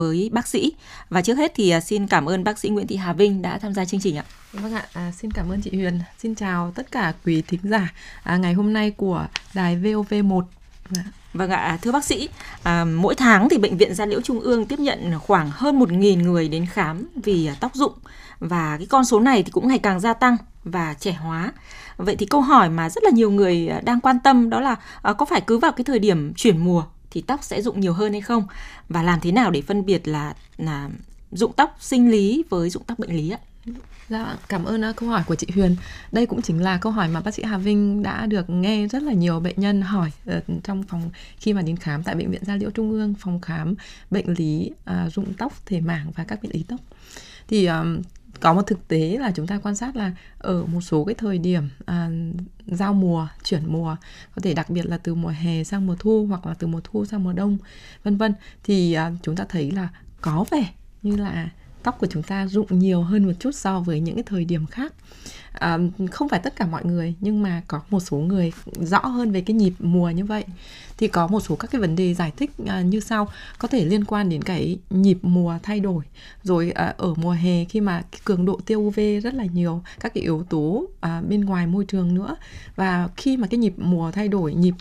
với bác sĩ. Và trước hết thì xin cảm ơn bác sĩ Nguyễn Thị Hà Vinh đã tham gia chương trình ạ. Vâng ạ, xin cảm ơn chị Huyền. Xin chào tất cả quý thính giả ngày hôm nay của đài VOV1. Vâng ạ, thưa bác sĩ, mỗi tháng thì Bệnh viện Da Liễu Trung ương tiếp nhận khoảng hơn 1.000 người đến khám vì tóc rụng. Và cái con số này thì cũng ngày càng gia tăng và trẻ hóa. Vậy thì câu hỏi mà rất là nhiều người đang quan tâm đó là có phải cứ vào cái thời điểm chuyển mùa thì tóc sẽ rụng nhiều hơn hay không? Và làm thế nào để phân biệt là rụng tóc sinh lý với rụng tóc bệnh lý ạ? Dạ, cảm ơn câu hỏi của chị Huyền. Đây cũng chính là câu hỏi mà bác sĩ Hà Vinh đã được nghe rất là nhiều bệnh nhân hỏi trong phòng khi mà đến khám tại Bệnh viện Da Liễu Trung ương, phòng khám bệnh lý rụng tóc, thể mảng và các bệnh lý tóc. Thì có một thực tế là chúng ta quan sát là ở một số cái thời điểm giao mùa, chuyển mùa, có thể đặc biệt là từ mùa hè sang mùa thu hoặc là từ mùa thu sang mùa đông, vân vân, thì chúng ta thấy là có vẻ như là tóc của chúng ta rụng nhiều hơn một chút so với những cái thời điểm khác. Không phải tất cả mọi người, nhưng mà có một số người rõ hơn về cái nhịp mùa như vậy. Thì có một số các cái vấn đề giải thích như sau. Có thể liên quan đến cái nhịp mùa thay đổi. Rồi ở mùa hè khi mà cái cường độ tia UV rất là nhiều, các cái yếu tố bên ngoài môi trường nữa. Và khi mà cái nhịp mùa thay đổi, nhịp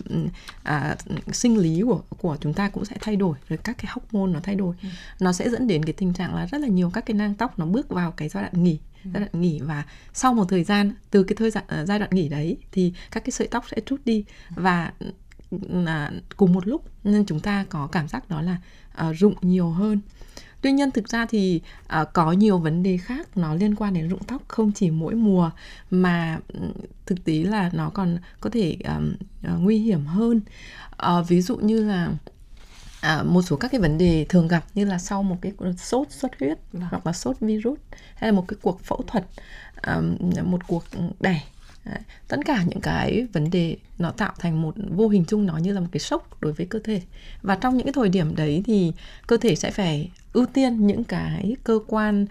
sinh lý của chúng ta cũng sẽ thay đổi. Rồi các cái hormone nó thay đổi. Nó sẽ dẫn đến cái tình trạng là rất là nhiều các cái nang tóc nó bước vào cái giai đoạn nghỉ. Và sau một thời gian, từ cái giai đoạn nghỉ đấy thì các cái sợi tóc sẽ trút đi và cùng một lúc, nên chúng ta có cảm giác đó là rụng nhiều hơn. Tuy nhiên thực ra thì có nhiều vấn đề khác nó liên quan đến rụng tóc, không chỉ mỗi mùa mà thực tế là nó còn có thể nguy hiểm hơn. Ví dụ như là một số các cái vấn đề thường gặp như là sau một cái sốt xuất huyết hoặc là sốt virus, hay là một cái cuộc phẫu thuật, một cuộc đẻ. Tất cả những cái vấn đề nó tạo thành một vô hình chung, nó như là một cái sốc đối với cơ thể. Và trong những cái thời điểm đấy thì cơ thể sẽ phải ưu tiên những cái cơ quan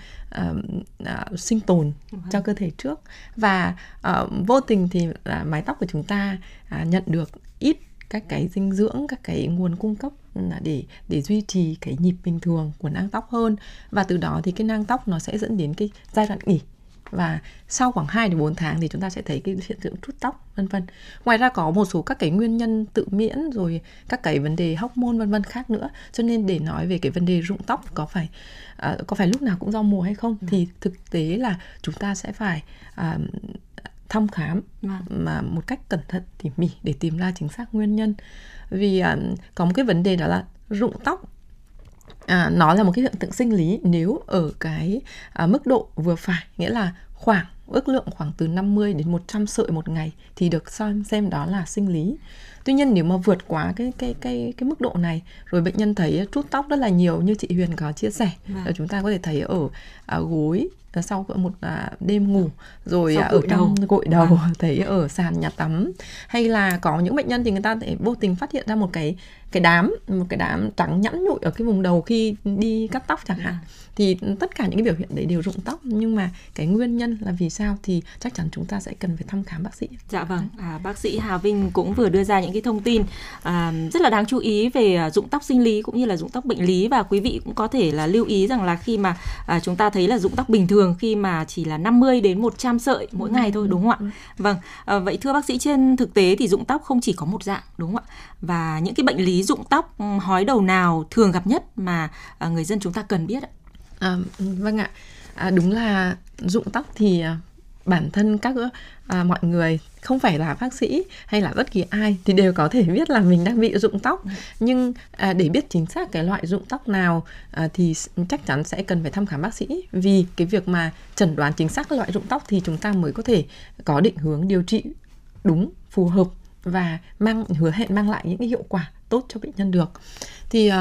sinh tồn cho cơ thể trước. Và vô tình thì mái tóc của chúng ta nhận được ít các cái dinh dưỡng, các cái nguồn cung cấp để duy trì cái nhịp bình thường của nang tóc hơn. Và từ đó thì cái nang tóc nó sẽ dẫn đến cái giai đoạn nghỉ. Và sau khoảng 2 đến 4 tháng thì chúng ta sẽ thấy cái hiện tượng trút tóc, vân vân. Ngoài ra có một số các cái nguyên nhân tự miễn, rồi các cái vấn đề hormone vân vân khác nữa. Cho nên để nói về cái vấn đề rụng tóc có phải lúc nào cũng do mùa hay không, thì thực tế là chúng ta sẽ phải thăm khám mà một cách cẩn thận tỉ mỉ để tìm ra chính xác nguyên nhân. Vì có một cái vấn đề đó là rụng tóc nó là một cái hiện tượng sinh lý nếu ở cái mức độ vừa phải, nghĩa là ước lượng khoảng từ 50 đến 100 sợi một ngày thì được xem đó là sinh lý. Tuy nhiên nếu mà vượt quá cái mức độ này, rồi bệnh nhân thấy trút tóc rất là nhiều như chị Huyền có chia sẻ, chúng ta có thể thấy ở gối sau một đêm ngủ, rồi ở trong gội đầu, thấy ở sàn nhà tắm, hay là có những bệnh nhân thì người ta thể vô tình phát hiện ra một cái đám trắng nhẵn nhụi ở cái vùng đầu khi đi cắt tóc chẳng hạn. Thì tất cả những cái biểu hiện đấy đều rụng tóc, nhưng mà cái nguyên nhân là vì sao thì chắc chắn chúng ta sẽ cần phải thăm khám bác sĩ. Dạ vâng, bác sĩ Hà Vinh cũng vừa đưa ra những cái thông tin rất là đáng chú ý về rụng tóc sinh lý cũng như là rụng tóc bệnh lý. Và quý vị cũng có thể là lưu ý rằng là khi mà chúng ta thấy là rụng tóc bình thường khi mà chỉ là 50 đến 100 sợi mỗi ngày thôi, đúng không ạ? Vâng, vậy thưa bác sĩ, trên thực tế thì rụng tóc không chỉ có một dạng, đúng không ạ? Và những cái bệnh lý rụng tóc hói đầu nào thường gặp nhất mà người dân chúng ta cần biết ạ? Vâng ạ, đúng là rụng tóc thì bản thân các mọi người, không phải là bác sĩ hay là bất kỳ ai thì đều có thể biết là mình đang bị rụng tóc. Nhưng để biết chính xác cái loại rụng tóc nào thì chắc chắn sẽ cần phải thăm khám bác sĩ. Vì cái việc mà chẩn đoán chính xác loại rụng tóc thì chúng ta mới có thể có định hướng điều trị đúng, phù hợp và hứa hẹn mang lại những cái hiệu quả tốt cho bệnh nhân được. Thì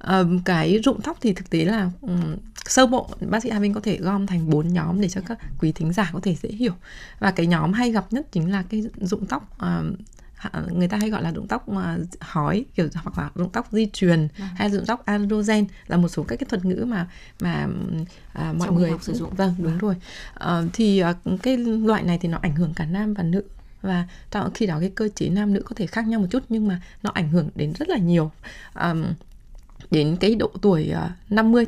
cái rụng tóc thì thực tế là sơ bộ bác sĩ Hà Vinh có thể gom thành 4 nhóm để cho các quý thính giả có thể dễ hiểu. Và cái nhóm hay gặp nhất chính là cái rụng tóc, người ta hay gọi là rụng tóc hói, hoặc là rụng tóc di truyền, hay rụng tóc androgen, là một số các cái thuật ngữ mà mọi người sử dụng. Vâng, đúng rồi. Thì cái loại này thì nó ảnh hưởng cả nam và nữ. Và khi đó cái cơ chế nam nữ có thể khác nhau một chút, nhưng mà nó ảnh hưởng đến rất là nhiều. đến cái độ tuổi 50